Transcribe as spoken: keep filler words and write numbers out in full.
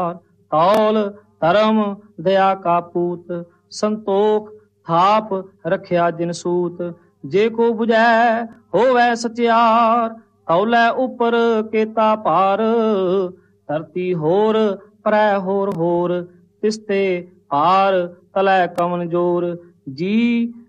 तौल धर्म दया का पूत, संतोख थाप रखिया जिन सूत। जे को बुझै होवै सचियार, तौलै उपर केता पार। धरती होर परै होर होर, तिसते पार तलै कवन जोर। जी